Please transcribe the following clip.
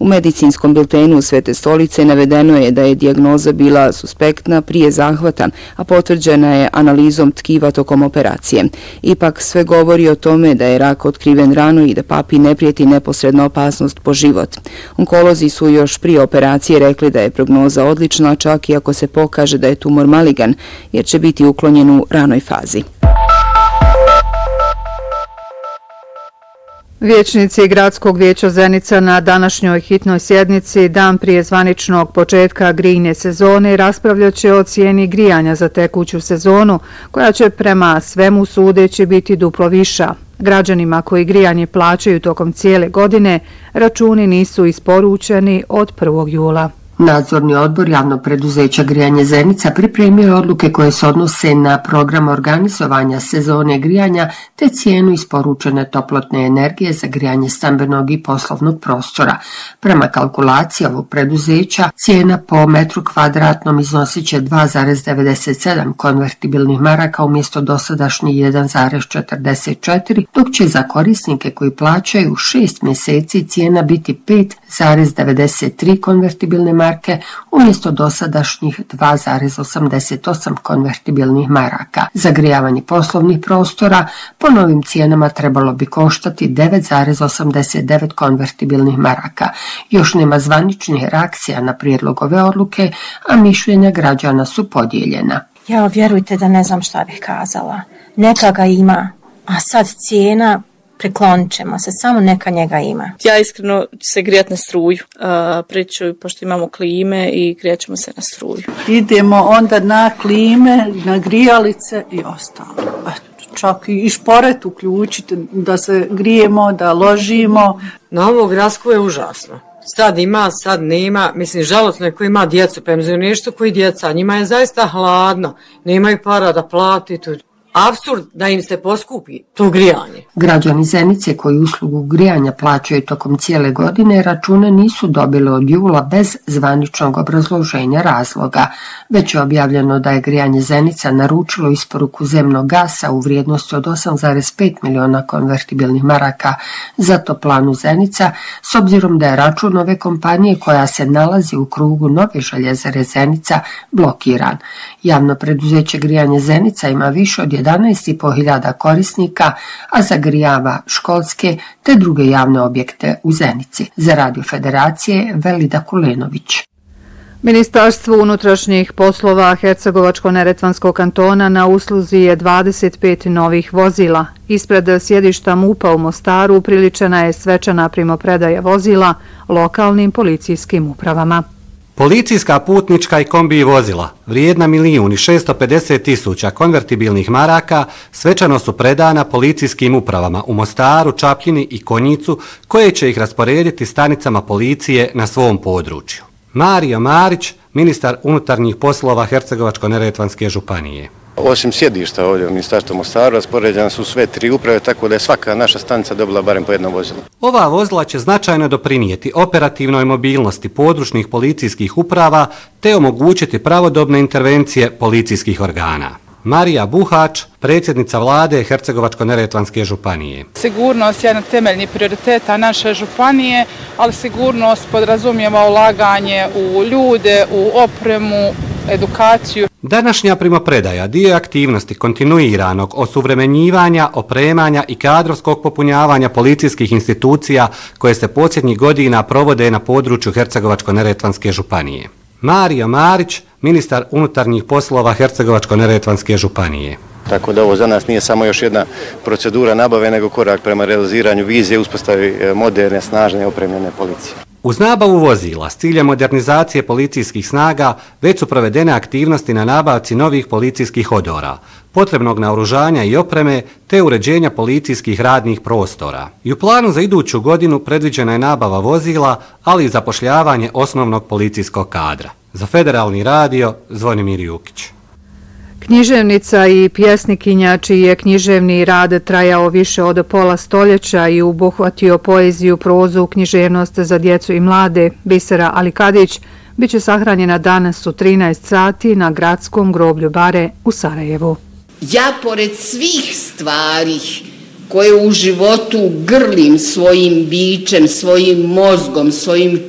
U medicinskom biltenu Svete stolice navedeno je da je dijagnoza bila suspektna prije zahvata, a potvrđena je analizom tkiva tokom operacije. Ipak sve govori o tome da je rak otkriven rano i da papi ne prijeti neposredna opasnost po život. Onkolozi su još prije operacije rekli da je prognoza odlična, čak i ako se pokaže da je tumor maligan, jer će biti uklonjen u ranoj fazi. Vijećnici Gradskog vijeća Zenica na današnjoj hitnoj sjednici, dan prije zvaničnog početka grijne sezone, raspravljat će o cijeni grijanja za tekuću sezonu, koja će prema svemu sudeći biti duplo viša. Građanima koji grijanje plaćaju tokom cijele godine, računi nisu isporučeni od 1. jula. Nadzorni odbor javnog preduzeća Grijanje Zenica pripremio je odluke koje se odnose na program organizovanja sezone grijanja te cijenu isporučene toplotne energije za grijanje stambenog i poslovnog prostora. Prema kalkulaciji ovog preduzeća, cijena po metru kvadratnom iznosit će 2,97 konvertibilnih maraka umjesto dosadašnjih 1,44, dok će za korisnike koji plaćaju 6 mjeseci cijena biti 5,93 konvertibilne marke umjesto dosadašnjih 2,88 konvertibilnih maraka. Zagrijavanje poslovnih prostora po novim cijenama trebalo bi koštati 9,89 konvertibilnih maraka. Još nema zvaničnih reakcija na prijedlog ove odluke, a mišljenja građana su podijeljena. Ja, vjerujte da ne znam šta bih kazala. Neka ga ima, a sad cijena, priklonit ćemo se, samo neka njega ima. Ja iskreno ću se grijati na struju, priču, pošto imamo klime i grijat ćemo se na struju. Idemo onda na klime, na grijalice i ostalo. Čak i šporet uključiti da se grijemo, da ložimo. Na ovo gradsko je užasno. Sad ima, sad nema. Mislim, žalosno je ko ima djecu, penzionerstvo koji djeca. Njima je zaista hladno. Nemaju para da plati. Apsurd da im se poskupi to grijanje. Građani Zenice koji uslugu grijanja plaćaju tokom cijele godine račune nisu dobili od jula bez zvaničnog obrazloženja razloga. Već je objavljeno da je Grijanje Zenica naručilo isporuku zemnog gasa u vrijednosti od 8,5 miliona konvertibilnih maraka za toplanu Zenica, s obzirom da je račun ove kompanije koja se nalazi u krugu Nove željezare Zenica blokiran. Javno preduzeće Grijanje Zenica ima više od 11.500 korisnika, a zagrijava školske te druge javne objekte u Zenici. Za Radio Federacije Velida Kulenović. Ministarstvo unutrašnjih poslova Hercegovačko-neretvanskog kantona na usluzi je 25 novih vozila. Ispred sjedišta MUP-a u Mostaru upriličena je svečana primopredaja vozila lokalnim policijskim upravama. Policijska putnička i kombi vozila, vrijedna 1.650.000 konvertibilnih maraka, svečano su predana policijskim upravama u Mostaru, Čapljini i Konjicu, koje će ih rasporediti stanicama policije na svom području. Mario Marić, ministar unutarnjih poslova Hercegovačko-neretvanske županije. Osim sjedišta ovdje u Ministarstvu Mostaru, raspoređene su sve 3 uprave, tako da je svaka naša stanica dobila barem po jedno vozilo. Ova vozila će značajno doprinijeti operativnoj mobilnosti područnih policijskih uprava te omogućiti pravodobne intervencije policijskih organa. Marija Buhač, predsjednica vlade Hercegovačko-neretvanske županije. Sigurnost je jedan temeljni prioriteta naše županije, ali sigurnost podrazumijeva ulaganje u ljude, u opremu, edukaciju. Današnja primopredaja dio je aktivnosti kontinuiranog osuvremenjivanja, opremanja i kadrovskog popunjavanja policijskih institucija koje se posljednjih godina provode na području Hercegovačko-neretvanske županije. Mario Marić, ministar unutarnjih poslova Hercegovačko-neretvanske županije. Tako da ovo za nas nije samo još jedna procedura nabave, nego korak prema realiziranju vizije uspostavi moderne, snažne, opremljene policije. Uz nabavu vozila s ciljem modernizacije policijskih snaga već su provedene aktivnosti na nabavci novih policijskih odora, potrebnog naoružanja i opreme te uređenja policijskih radnih prostora. I u planu za iduću godinu predviđena je nabava vozila, ali i zapošljavanje osnovnog policijskog kadra. Za Federalni radio Zvonimir Jukić. Književnica i pjesnikinja čiji je književni rad trajao više od pola stoljeća i obuhvatio poeziju, prozu, književnost za djecu i mlade, Bisera Alikadić, bit će sahranjena danas u 13 sati na gradskom groblju Bare u Sarajevu. Ja pored svih stvari koje u životu grlim svojim bićem, svojim mozgom, svojim